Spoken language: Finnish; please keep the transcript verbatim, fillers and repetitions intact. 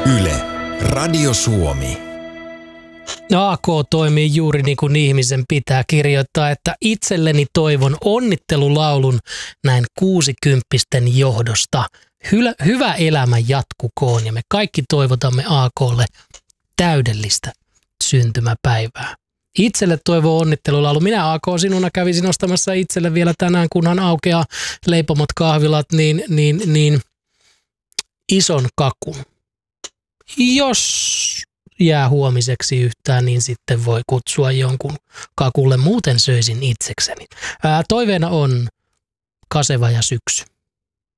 Yle, Radio Suomi. A K toimii juuri niin kuin ihmisen pitää kirjoittaa, että itselleni toivon onnittelulaulun näin kuusikymppisten johdosta. Hy- hyvä elämä jatkukoon ja me kaikki toivotamme A K:lle täydellistä syntymäpäivää. Itselle toivon onnittelulaulu. Minä A K sinuna kävisin ostamassa itselle vielä tänään, kunhan aukeaa leipomot kahvilat, niin, niin, niin ison kakun. Jos jää huomiseksi yhtään, niin sitten voi kutsua jonkun kakulle. Muuten söisin itsekseni. Ää, toiveena on kaseva ja syksy.